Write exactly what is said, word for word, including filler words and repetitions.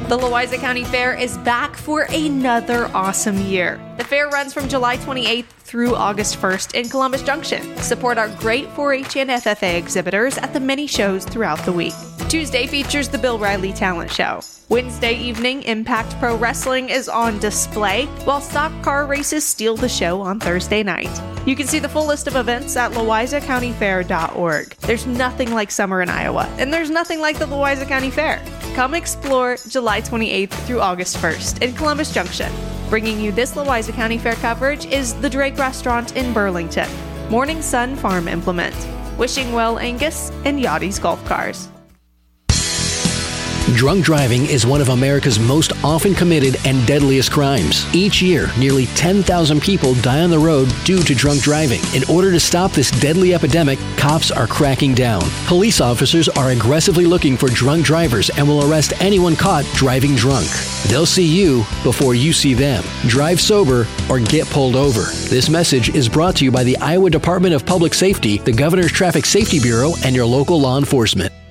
The Louisa County Fair is back for another awesome year. The fair runs from July twenty-eighth through August first in Columbus Junction. Support our great four H and F F A exhibitors at the many shows throughout the week. Tuesday features the Bill Riley Talent Show. Wednesday evening, Impact Pro Wrestling is on display, while stock car races steal the show on Thursday night. You can see the full list of events at louisa county fair dot org. There's nothing like summer in Iowa, and there's nothing like the Louisa County Fair. Come explore July twenty-eighth through August first in Columbus Junction. Bringing you this Louisa County Fair coverage is the Drake Restaurant in Burlington, Morning Sun Farm Implement, Wishing Well Angus, and Yachty's Golf Cars. Drunk driving is one of America's most often committed and deadliest crimes. Each year, nearly ten thousand people die on the road due to drunk driving. In order to stop this deadly epidemic, cops are cracking down. Police officers are aggressively looking for drunk drivers and will arrest anyone caught driving drunk. They'll see you before you see them. Drive sober or get pulled over. This message is brought to you by the Iowa Department of Public Safety, the Governor's Traffic Safety Bureau, and your local law enforcement.